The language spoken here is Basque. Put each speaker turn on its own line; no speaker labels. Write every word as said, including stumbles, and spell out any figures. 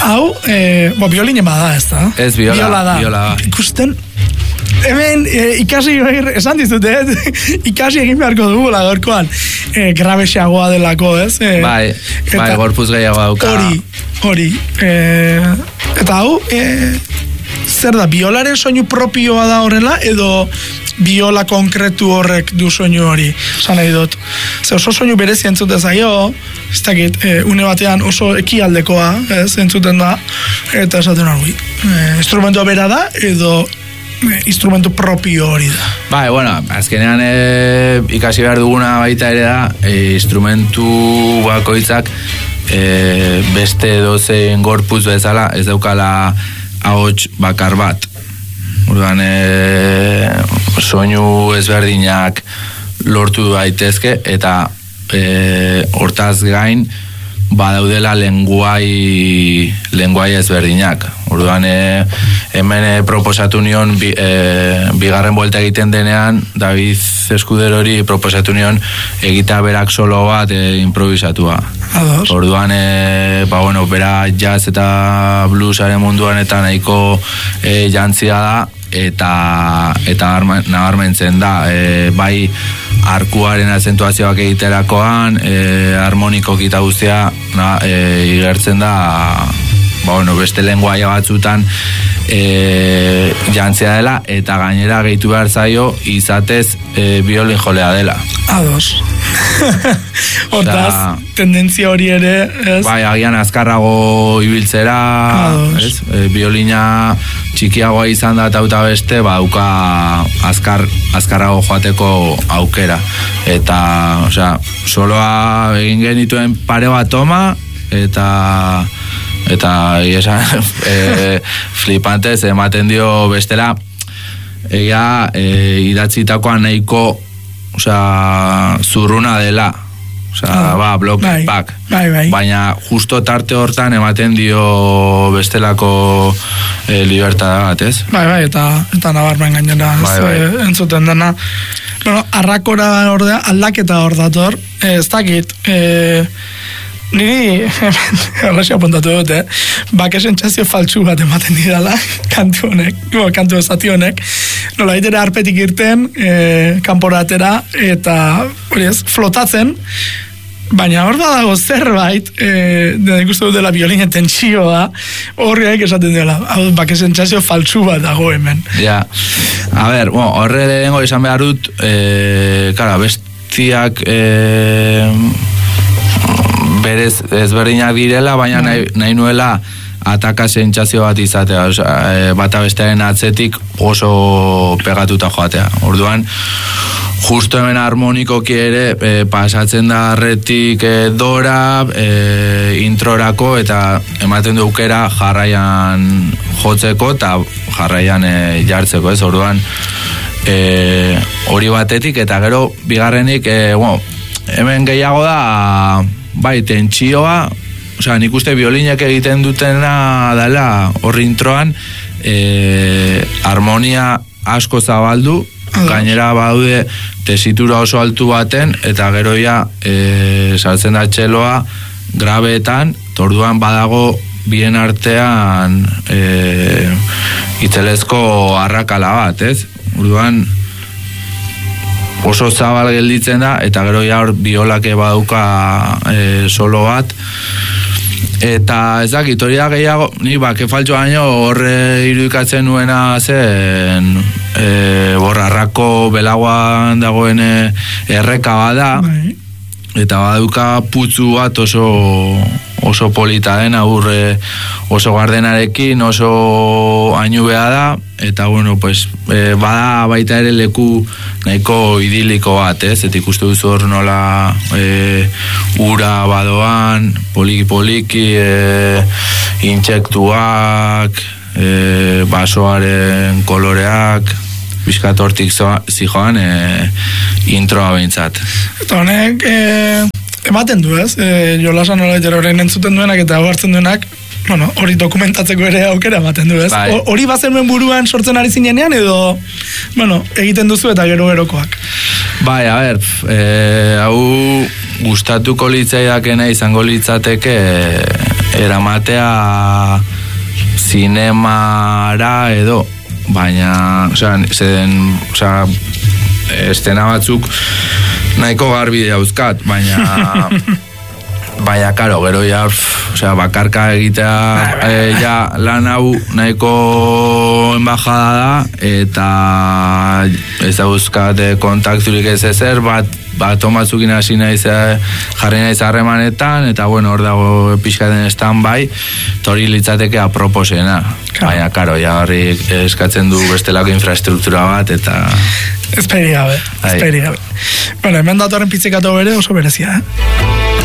hau, eh, bo, biolinen bada, ez da?
Ez, biola,
biola da.
Biola da.
Ikusten, hemen e, ikasi, esan dizut, eh? ikasi egin beharko dugula gorkoan, e, grabexeagoa delako, ez? E,
bai,
eta,
bai, gorpuz gehiago dauka.
Hori, hori. E, eta hau, e, zer da, biolaren soinu propioa da horrela, edo biola konkretu horrek du soinu hori, esan nahi dut. Ze oso soinu berezi entzuten zaio, ez dakit, e, une batean oso ekialdekoa, ez, entzuten da, eta esaten hori, e, instrumentua bera da, edo e, instrumentu propio hori da.
Bai, bueno, azkenean e, ikasi behar duguna baita ere da, e, instrumentu bakoitzak e, beste dozein gorpuz bezala, ez daukala ahots bakar bat. Orduan, e, soinu ezberdinak lortu daitezke eta e, hortaz gain badaudela lenguai lenguai ezberdinak. Orduan, e, hemen e, proposatu nion bi, e, bigarren buelta egiten denean David Eskuderori proposatu nion egita berak solo bat e, improvisatua.
Ados.
Orduan, e, ba, bueno, bera jazz eta bluesaren munduan eta nahiko e, jantzia da eta eta nabarmentzen da e, bai arkuaren azentuazioak egiterakoan e, harmoniko kita guztia na, e, igertzen da ba, bueno, beste lenguaia batzutan e, jantzia dela eta gainera gehitu behar zaio izatez e, biolin jolea dela.
Ados. Hortaz, tendentzia hori ere, ez?
Bai, agian azkarrago ibiltzera, ez? E, biolina txikiagoa izan da tauta beste, ba, dauka azkar, azkarrago joateko aukera. Eta, osea, soloa egin genituen pare bat toma, eta eta esan, e, flipantez ematen dio bestela, egia e, idatzitakoa nahiko, osea, zurruna dela. Osea, ah, ba, blok,
bai,
back.
Bai, bai.
Baina justo tarte hortan ematen dio bestelako e, libertada bat, ez?
Bai, bai, eta, eta nabarmen gainera
bai, bai.
E, entzuten dena. Bueno, arrakora ordea, aldaketa hor dator, e, ez dakit, e, niri, horrexia apuntatu dut, eh? Bake sentsazio faltsu bat ematen didala, kantu honek, bo, kantu esati honek, nola itera arpetik irten, e, kanporatera, eta, hori ez, flotatzen, baina hor da dago zerbait, e, dena ikustu dut dela biolinen tentsioa, horriak esaten dela, hau bake sentsazio faltsu bat dago hemen.
Ja, a ber, bueno, horre lehengo izan behar dut, e, kara, bestiak, e, berez ezberdinak direla, baina nahi, nahi nuela ataka sentsazio bat izatea, oza, e, bata bestearen atzetik oso pegatuta joatea. Orduan, justo hemen harmonikoki ere e, pasatzen da arretik e, dora, e, introrako, eta ematen du aukera jarraian jotzeko eta jarraian e, jartzeko, ez? Orduan, e, hori batetik, eta gero bigarrenik, e, bueno, hemen gehiago da bai, tentsioa, osea, nik uste biolinek egiten dutena dela horri introan, e, harmonia asko zabaldu, gainera baude tesitura oso altu baten, eta gero ja e, saltzen da txeloa grabeetan, torduan badago bien artean e, itzelezko arrakala bat, ez? Orduan oso zabal gelditzen da, eta gero ja hor biolake baduka e, solo bat, eta ez dakit, hori da gehiago, ni bake faltxo baino horre irudikatzen nuena zen e, borrarrako belaguan dagoen erreka bada, eta baduka putzu bat oso oso polita dena, urre oso gardenarekin, oso ainubea da, eta bueno, pues, e, bada baita ere leku nahiko idiliko bat, ez? Eta ikustu duzu hor nola e, ura badoan, poliki-poliki, e, intsektuak, e, basoaren koloreak, bizkat hortik zijoan e, introa behintzat.
Eta honek, e, ematen du, ez? E, jolasan nola itera horrein entzuten duenak eta hartzen duenak, bueno, hori dokumentatzeko ere aukera ematen du, ez?
Bai.
Hori bazenuen buruan sortzen ari zinenean edo, bueno, egiten duzu eta gero-gerokoak?
Bai, a ber, e, hau gustatuko litzaidakena izango litzateke eramatea zinemara edo, baina, osea, zeden, osea, estena batzuk nahiko garbi dauzkat, baina baina, karo, gero ja, osea, bakarka egitea e, ja, lan hau nahiko embajada da, eta ez dauzkat kontakturik ez ezer, bat bat tomatzukin hasi naiz jarri naiz harremanetan, eta bueno, hor dago pixkaten stand-by, hori litzateke aproposena. Baina, karo, ja horri eskatzen du bestelako infrastruktura bat, eta...
Esperi gabe, esperi gabe. Bueno, hemen datorren pitzikatu bere oso berezia, eh?